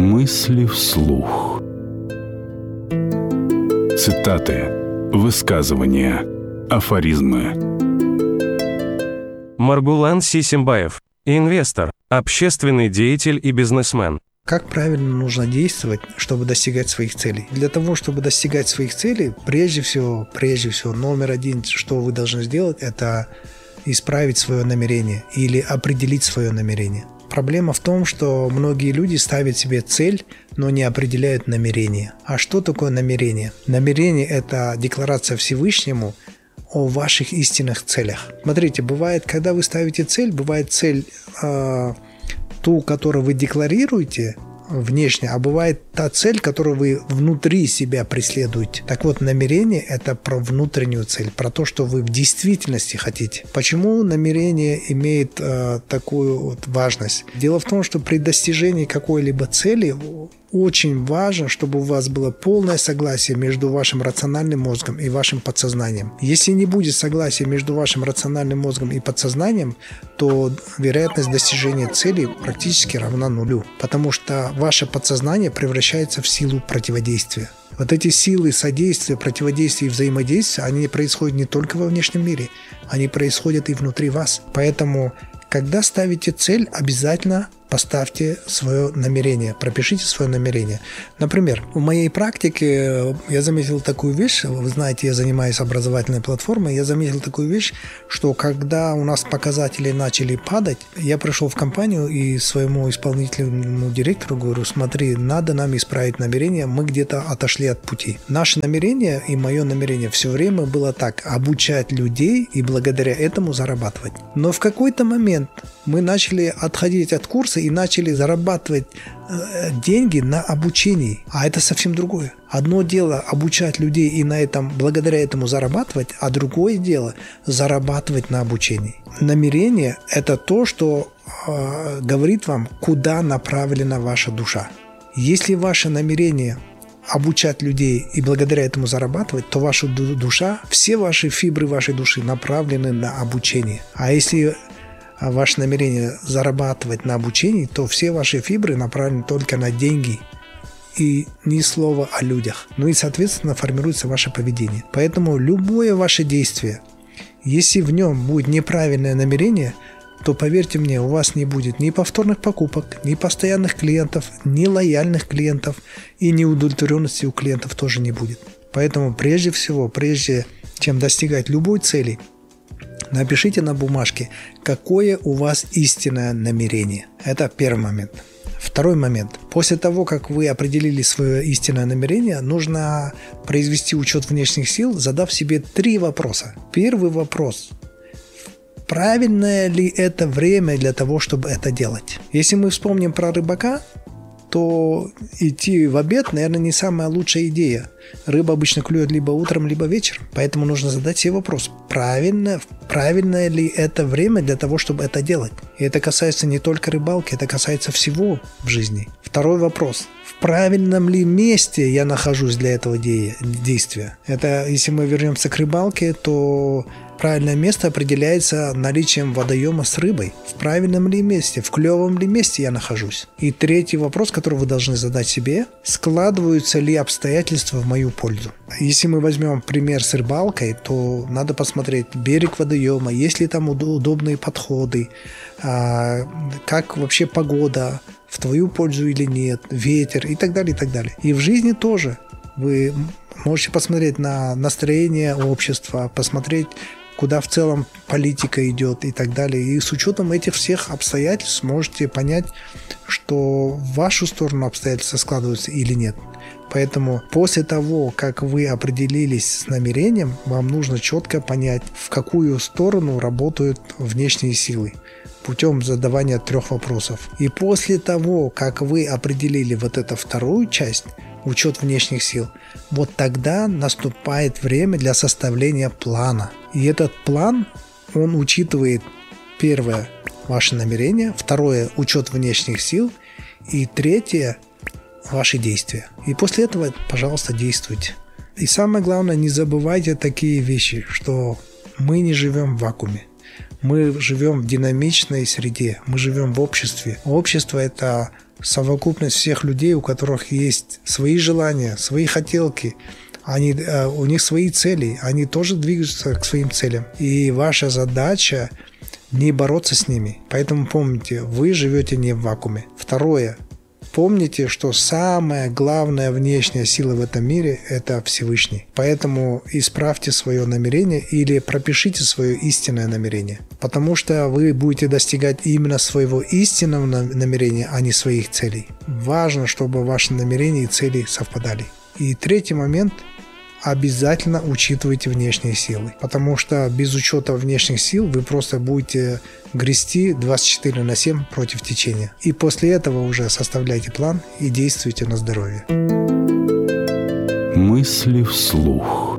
Мысли вслух. Цитаты, высказывания, афоризмы. Маргулан Сисимбаев. Инвестор, общественный деятель и бизнесмен. Как правильно нужно действовать, чтобы достигать своих целей? Для того, чтобы достигать своих целей, прежде всего, номер один, что вы должны сделать, это исправить свое намерение или определить свое намерение. Проблема в том, что многие люди ставят себе цель, но не определяют намерение. А что такое намерение? Намерение – это декларация Всевышнему о ваших истинных целях. Смотрите, бывает, когда вы ставите цель, бывает цель ту, которую вы декларируете внешне, а бывает та цель, которую вы внутри себя преследуете. Так вот, намерение – это про внутреннюю цель, про то, что вы в действительности хотите. Почему намерение имеет такую вот важность? Дело в том, что при достижении какой-либо цели очень важно, чтобы у вас было полное согласие между вашим рациональным мозгом и вашим подсознанием. Если не будет согласия между вашим рациональным мозгом и подсознанием, то вероятность достижения цели практически равна нулю, потому что ваше подсознание превращается в силу противодействия. Вот эти силы содействия, противодействия и взаимодействия, они происходят не только во внешнем мире, они происходят и внутри вас. Поэтому, когда ставите цель, обязательно поставьте свое намерение, пропишите свое намерение. Например, в моей практике я заметил такую вещь, вы знаете, я занимаюсь образовательной платформой, я заметил такую вещь, что когда у нас показатели начали падать, я пришел в компанию и своему исполнительному директору говорю: смотри, надо нам исправить намерение, мы где-то отошли от пути. Наше намерение и мое намерение все время было так: обучать людей и благодаря этому зарабатывать. Но в какой-то момент мы начали отходить от курса и начали зарабатывать деньги на обучении. А это совсем другое. Одно дело обучать людей и на этом, благодаря этому зарабатывать, а другое дело зарабатывать на обучении. Намерение – это то, что говорит вам, куда направлена ваша душа. Если ваше намерение обучать людей и благодаря этому зарабатывать, то ваша душа, все ваши фибры вашей души направлены на обучение. А если ваше намерение зарабатывать на обучении, то все ваши фибры направлены только на деньги и ни слова о людях. Ну и, соответственно, формируется ваше поведение. Поэтому любое ваше действие, если в нем будет неправильное намерение, то, поверьте мне, у вас не будет ни повторных покупок, ни постоянных клиентов, ни лояльных клиентов, и неудовлетворенности у клиентов тоже не будет. Поэтому прежде всего, прежде чем достигать любой цели, напишите на бумажке, какое у вас истинное намерение. Это первый момент. Второй момент. После того, как вы определили свое истинное намерение, нужно произвести учет внешних сил, задав себе 3 вопроса. Первый вопрос. Правильное ли это время для того, чтобы это делать? Если мы вспомним про рыбака, то идти в обед, наверное, не самая лучшая идея. Рыба обычно клюет либо утром, либо вечером. Поэтому нужно задать себе вопрос, правильное ли это время для того, чтобы это делать. И это касается не только рыбалки, это касается всего в жизни. Второй вопрос. В правильном ли месте я нахожусь для этого действия? Это, если мы вернемся к рыбалке, то правильное место определяется наличием водоема с рыбой. В правильном ли месте, в клевом ли месте я нахожусь? И третий вопрос, который вы должны задать себе: складываются ли обстоятельства в мою пользу? Если мы возьмем пример с рыбалкой, то надо посмотреть берег водоема, есть ли там удобные подходы, как вообще погода, в твою пользу или нет, ветер и так далее, и так далее. И в жизни тоже вы можете посмотреть на настроение общества, посмотреть, куда в целом политика идет и так далее. И с учетом этих всех обстоятельств можете понять, что в вашу сторону обстоятельства складываются или нет. Поэтому после того, как вы определились с намерением, вам нужно четко понять, в какую сторону работают внешние силы, путем задавания 3 вопросов. И после того, как вы определили вот эту вторую часть, учет внешних сил, вот тогда наступает время для составления плана. И этот план, он учитывает, первое, ваше намерение, второе, учет внешних сил, и третье, ваши действия. И после этого, пожалуйста, действуйте. И самое главное, не забывайте такие вещи, что мы не живем в вакууме. Мы живем в динамичной среде, мы живем в обществе. Общество – это совокупность всех людей, у которых есть свои желания, свои хотелки, у них свои цели, они тоже двигаются к своим целям. И ваша задача не бороться с ними. Поэтому помните, вы живете не в вакууме. Второе. Помните, что самая главная внешняя сила в этом мире – это Всевышний. Поэтому исправьте свое намерение или пропишите свое истинное намерение. Потому что вы будете достигать именно своего истинного намерения, а не своих целей. Важно, чтобы ваши намерения и цели совпадали. И третий момент – обязательно учитывайте внешние силы. Потому что без учета внешних сил вы просто будете грести 24/7 против течения. И после этого уже составляйте план и действуйте на здоровье. Мысли вслух.